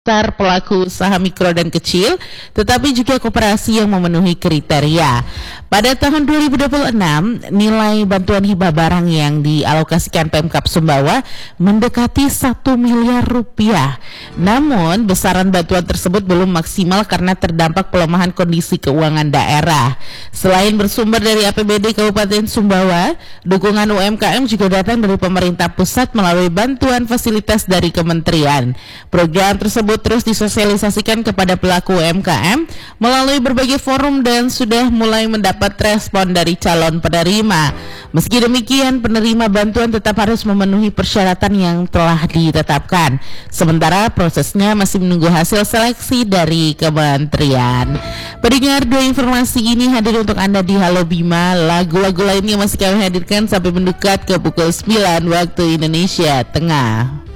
besar pelaku usaha mikro dan kecil, tetapi juga koperasi yang memenuhi kriteria. Pada tahun 2026, nilai bantuan hibah barang yang dialokasikan Pemkab Sumbawa mendekati 1 miliar rupiah. Namun, besaran bantuan tersebut belum maksimal karena terdampak pelemahan kondisi keuangan daerah. Selain bersumber dari APBD Kabupaten Sumbawa, dukungan UMKM juga datang dari pemerintah pusat melalui bantuan fasilitas dari kementerian. Program tersebut terus disosialisasikan kepada pelaku UMKM melalui berbagai forum dan sudah mulai mendapat respon dari calon penerima. Meski demikian, penerima bantuan tetap harus memenuhi persyaratan yang telah ditetapkan. Sementara prosesnya masih menunggu hasil seleksi dari kementerian. Pendengar, dua informasi ini hadir untuk Anda di Halo Bima. Lagu-lagu lainnya masih kami hadirkan sampai mendekat ke pukul 9 waktu Indonesia Tengah.